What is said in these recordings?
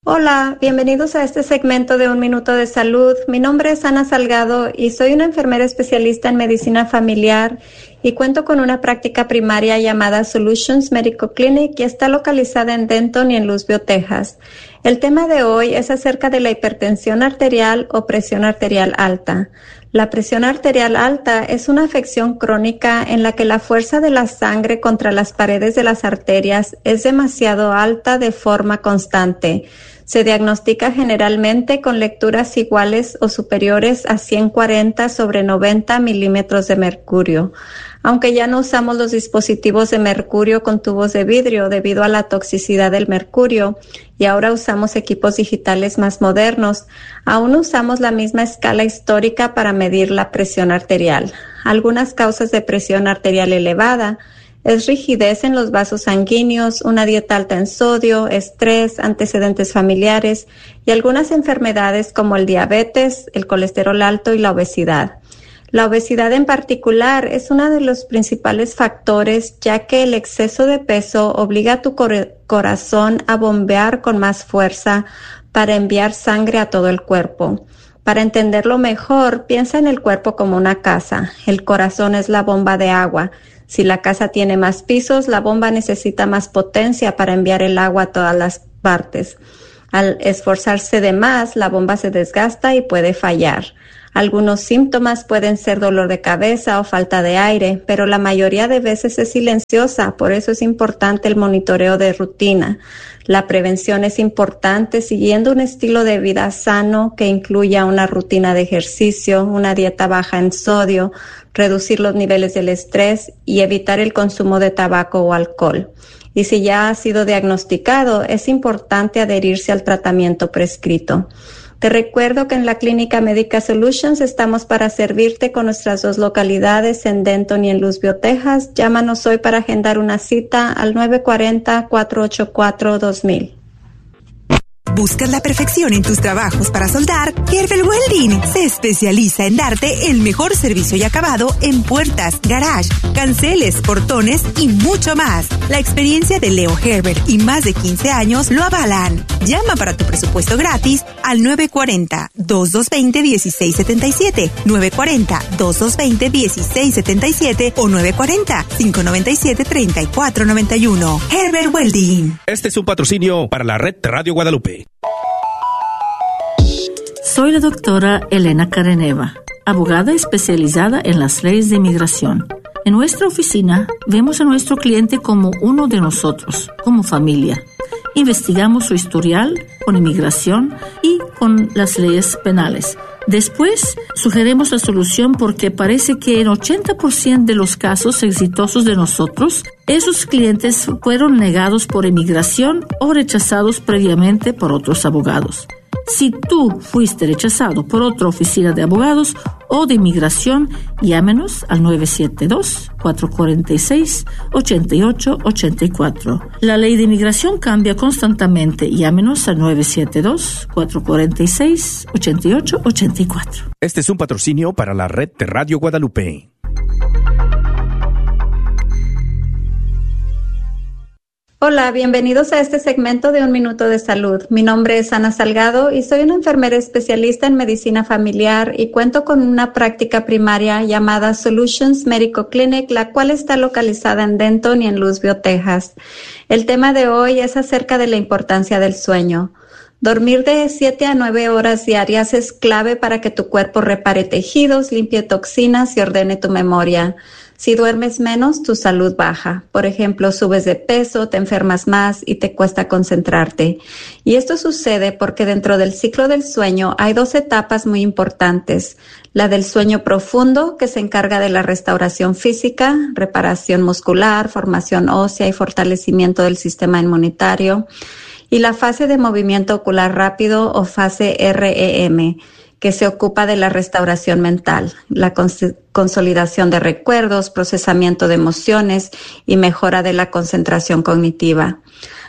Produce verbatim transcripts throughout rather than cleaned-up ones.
Hola, bienvenidos a este segmento de Un Minuto de Salud. Mi nombre es Ana Salgado y soy una enfermera especialista en medicina familiar y cuento con una práctica primaria llamada Solutions Medical Clinic y está localizada en Denton y en Louisville, Texas. El tema de hoy es acerca de la hipertensión arterial o presión arterial alta. La presión arterial alta es una afección crónica en la que la fuerza de la sangre contra las paredes de las arterias es demasiado alta de forma constante. Se diagnostica generalmente con lecturas iguales o superiores a ciento cuarenta sobre noventa milímetros de mercurio. Aunque ya no usamos los dispositivos de mercurio con tubos de vidrio debido a la toxicidad del mercurio y ahora usamos equipos digitales más modernos, aún usamos la misma escala histórica para medir la presión arterial. Algunas causas de presión arterial elevada es rigidez en los vasos sanguíneos, una dieta alta en sodio, estrés, antecedentes familiares y algunas enfermedades como el diabetes, el colesterol alto y la obesidad. La obesidad en particular es uno de los principales factores, ya que el exceso de peso obliga a tu cor- corazón a bombear con más fuerza para enviar sangre a todo el cuerpo. Para entenderlo mejor, piensa en el cuerpo como una casa. El corazón es la bomba de agua. Si la casa tiene más pisos, la bomba necesita más potencia para enviar el agua a todas las partes. Al esforzarse de más, la bomba se desgasta y puede fallar. Algunos síntomas pueden ser dolor de cabeza o falta de aire, pero la mayoría de veces es silenciosa, por eso es importante el monitoreo de rutina. La prevención es importante siguiendo un estilo de vida sano que incluya una rutina de ejercicio, una dieta baja en sodio, reducir los niveles del estrés y evitar el consumo de tabaco o alcohol. Y si ya ha sido diagnosticado, es importante adherirse al tratamiento prescrito. Te recuerdo que en la Clínica Médica Solutions estamos para servirte con nuestras dos localidades en Denton y en Louisville, Texas. Llámanos hoy para agendar una cita al nueve cuatro cero, cuatro ocho cuatro, dos mil. ¿Buscas la perfección en tus trabajos para soldar? Gerber Welding se especializa en darte el mejor servicio y acabado en puertas, garage, canceles, portones y mucho más. La experiencia de Leo Gerber y más de quince años lo avalan. Llama para tu presupuesto gratis al nueve cuatro cero, dos dos dos cero, uno seis siete siete, nueve cuatro cero, dos dos dos cero, uno seis siete siete o nueve cuatro cero, cinco nueve siete, tres cuatro nueve uno. Gerber Welding. Este es un patrocinio para la red Radio Guadalupe. Soy la doctora Elena Careneva, abogada especializada en las leyes de inmigración. En nuestra oficina vemos a nuestro cliente como uno de nosotros, como familia. Investigamos su historial con inmigración y con las leyes penales. Después, sugerimos la solución porque parece que en ochenta por ciento de los casos exitosos de nosotros, esos clientes fueron negados por inmigración o rechazados previamente por otros abogados. Si tú fuiste rechazado por otra oficina de abogados o de inmigración, llámenos al nueve siete dos, cuatro cuatro seis, ocho ocho ocho cuatro. La ley de inmigración cambia constantemente. Llámenos al nueve siete dos, cuatro cuatro seis, ocho ocho ocho cuatro. Este es un patrocinio para la red de Radio Guadalupe. Hola, bienvenidos a este segmento de Un Minuto de Salud. Mi nombre es Ana Salgado y soy una enfermera especialista en medicina familiar y cuento con una práctica primaria llamada Solutions Medical Clinic, la cual está localizada en Denton y en Louisville, Texas. El tema de hoy es acerca de la importancia del sueño. Dormir de siete a nueve horas diarias es clave para que tu cuerpo repare tejidos, limpie toxinas y ordene tu memoria. Si duermes menos, tu salud baja. Por ejemplo, subes de peso, te enfermas más y te cuesta concentrarte. Y esto sucede porque dentro del ciclo del sueño hay dos etapas muy importantes. La del sueño profundo, que se encarga de la restauración física, reparación muscular, formación ósea y fortalecimiento del sistema inmunitario. Y la fase de movimiento ocular rápido o fase R E M, que se ocupa de la restauración mental, la cons- consolidación de recuerdos, procesamiento de emociones y mejora de la concentración cognitiva.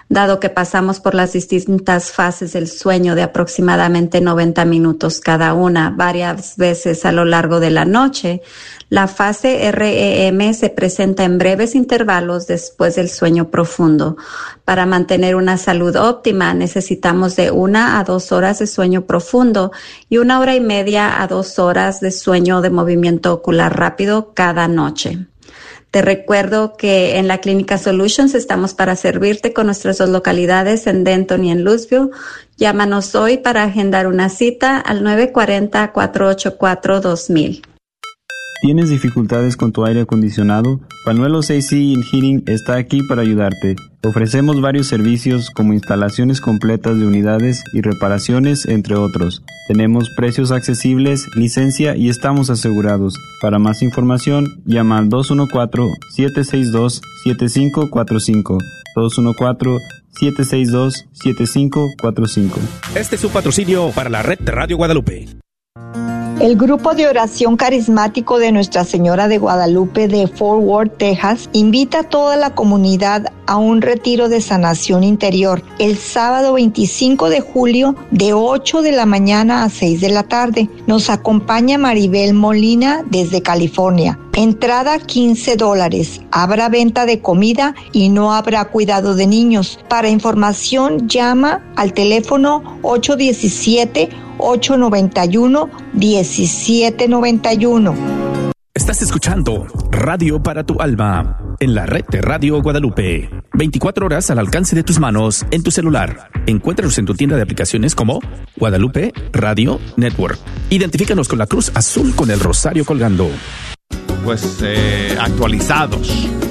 dado que pasamos por las distintas fases del sueño de aproximadamente noventa minutos cada una, varias veces a lo largo de la noche. La fase R E M se presenta en breves intervalos después del sueño profundo. Para mantener una salud óptima necesitamos de una a dos horas de sueño profundo y una hora y media a dos horas de sueño de movimiento ocular rápido cada noche. Te recuerdo que en la Clínica Solutions estamos para servirte con nuestras dos localidades en Denton y en Louisville. Llámanos hoy para agendar una cita al nueve cuatro cero, cuatro ocho cuatro, dos mil. ¿Tienes dificultades con tu aire acondicionado? Panuelos A C and Heating está aquí para ayudarte. Ofrecemos varios servicios como instalaciones completas de unidades y reparaciones, entre otros. Tenemos precios accesibles, licencia y estamos asegurados. Para más información, llama al dos uno cuatro, siete seis dos, siete cinco cuatro cinco. dos uno cuatro, siete seis dos, siete cinco cuatro cinco. Este es un patrocinio para la red de Radio Guadalupe. El grupo de oración carismático de Nuestra Señora de Guadalupe de Fort Worth, Texas, invita a toda la comunidad a un retiro de sanación interior el sábado veinticinco de julio de ocho de la mañana a seis de la tarde. Nos acompaña Maribel Molina desde California. Entrada quince dólares. Habrá venta de comida y no habrá cuidado de niños. Para información, llama al teléfono ocho uno siete, ocho nueve uno, uno siete nueve uno. Estás escuchando Radio para tu Alma en la red de Radio Guadalupe. veinticuatro horas al alcance de tus manos en tu celular. Encuéntranos en tu tienda de aplicaciones como Guadalupe Radio Network. Identifícanos con la cruz azul con el rosario colgando. Pues eh, actualizados